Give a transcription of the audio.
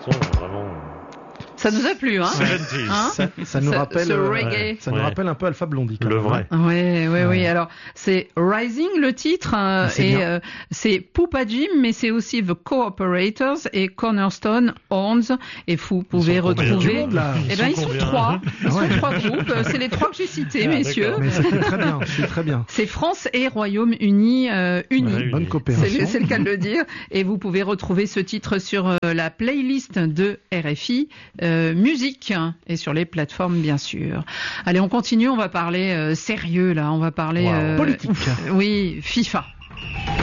son vraiment... Ça nous a plu, hein? 70s. Hein Ça nous rappelle, ce reggae. ça nous rappelle un peu Alpha Blondie. Quand Le même, vrai. Oui. Alors, c'est Rising le titre, c'est Poupa Jim, mais c'est aussi The Cooperators et Cornerstone Horns. Et vous pouvez retrouver. Ils sont trois. Ils sont trois groupes. C'est les trois que j'ai cités, messieurs. Mais c'est très bien. C'est très bien. C'est France et Royaume-Uni unis. Bonne coopération. C'est le cas de le dire. Et vous pouvez retrouver ce titre sur la playlist de RFI. Musique et sur les plateformes bien sûr. Allez, on continue, on va parler sérieux là, on va parler politique. Oui, FIFA.